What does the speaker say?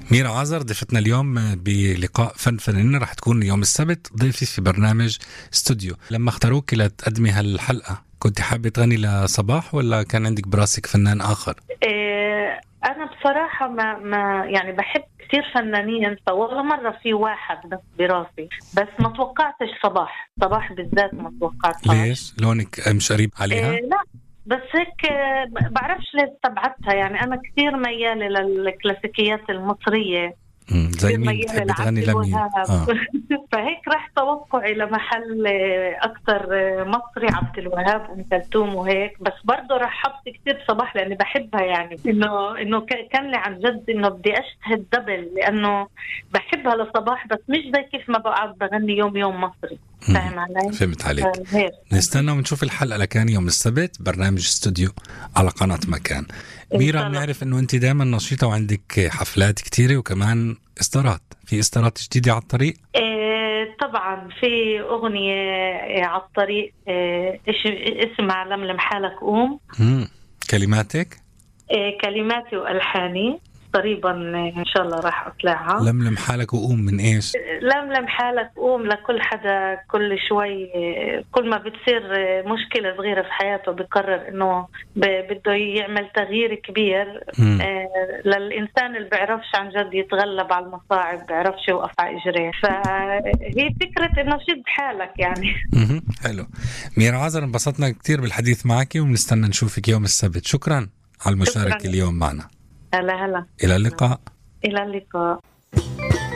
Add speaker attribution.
Speaker 1: ميرا عازر ضيفتنا اليوم بلقاء فن فنان، رح تكون يوم السبت ضيفي في برنامج استوديو. لما اختاروك لتقدمي هالحلقة كنت حابة تغني لصباح ولا كان عندك براسك فنان آخر؟
Speaker 2: أنا بصراحة ما يعني بحب كثير فنانين، فولا مرة في واحد بس براسي، بس ما توقعتش صباح بالذات ما توقعتها.
Speaker 1: ليش؟ لونك مش قريب عليها؟
Speaker 2: لا بس هيك بعرفش ليش استبعدتها. يعني أنا كثير ميالة للكلاسيكيات المصرية،
Speaker 1: زي مين بتحب تغني لمين؟
Speaker 2: فهيك رح توقعي لمحل أكثر مصري، عبد الوهاب وأم كلثوم وهيك. بس برضه رح حط كتير صباح لأني بحبها، يعني إنه كان لي عن جد إنه بدي أشتهد دبل، لأنه بحبها لصباح بس مش زي كيف ما بقعد بغني يوم مصري. فاهم علي؟
Speaker 1: فهمت عليك. نستنى ونشوف الحلقة لكان يوم السبت برنامج استوديو على قناة مكان. ميرا، بنعرف انه انت دائما نشيطة وعندك حفلات كتيرة وكمان في اصدارات جديدة على الطريق.
Speaker 2: طبعا في أغنية على الطريق اسمها لملم حالك قوم.
Speaker 1: كلماتك؟
Speaker 2: كلماتي وألحاني قريبا إن شاء الله راح أطلعها.
Speaker 1: لملم حالك وقوم من إيش؟
Speaker 2: لملم حالك قوم لكل حدا كل شوي، كل ما بتصير مشكلة صغيرة في حياته بيقرر إنه بده يعمل تغيير كبير. للإنسان اللي بيعرفش عن جد يتغلب على المصاعب، بيعرفش يوقف على إجريه، فهي فكرة إنه شد حالك يعني.
Speaker 1: حلو. ميرا عازر، انبسطنا كتير بالحديث معك ونستنى نشوفك يوم السبت. شكرا على المشاركة اليوم معنا.
Speaker 2: هلا
Speaker 1: إلى اللقاء.
Speaker 2: إلى اللقاء.